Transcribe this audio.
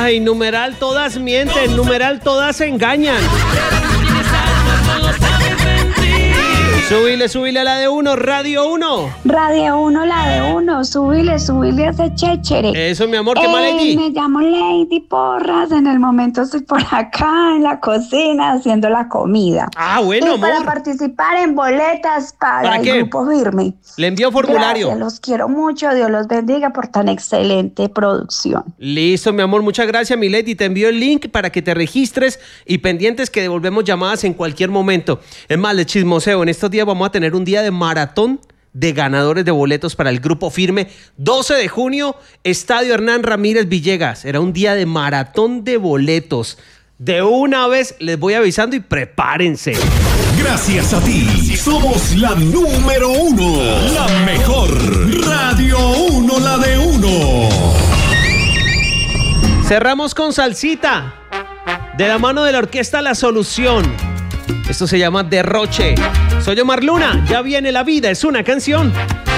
Ay, numeral todas mienten, numeral todas engañan. Súbile a la de 1, Radio 1. Radio 1, la de 1, súbile ese chéchere. Eso, mi amor, ¿qué más, Lady? Me llamo Lady Porras, en el momento estoy por acá en la cocina haciendo la comida. Ah, bueno, y amor. para participar en boletas para el Grupo Firme. Le envío formulario. Gracias, los quiero mucho, Dios los bendiga por tan excelente producción. Listo, mi amor, muchas gracias, mi Lady. Te envío el link para que te registres y pendientes que devolvemos llamadas en cualquier momento. Es más, le chismoseo, en estos días vamos a tener un día de maratón de ganadores de boletos para el Grupo Firme. 12 de junio, Estadio Hernán Ramírez Villegas. Será un día de maratón de boletos. De una vez les voy avisando y prepárense. Gracias a ti, somos la número 1, la mejor. Radio 1, la de 1. Cerramos con salsita, de la mano de la orquesta La Solución. Esto se llama Derroche. Soy Omar Luna, ya viene la vida, es una canción.